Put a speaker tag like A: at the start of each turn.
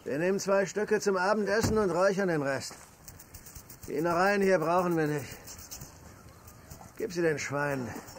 A: Wir nehmen 2 Stücke zum Abendessen und räuchern den Rest. Die Innereien hier brauchen wir nicht. Gib sie den Schweinen.